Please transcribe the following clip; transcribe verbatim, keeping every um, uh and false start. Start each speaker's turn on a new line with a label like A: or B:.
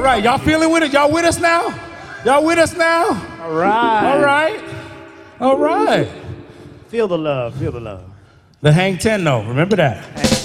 A: All right, y'all feeling with it? Y'all with us now? Y'all with us now?
B: All right.
A: All right. All right.
B: Feel the love. Feel the love.
A: The hang ten, though. Remember that.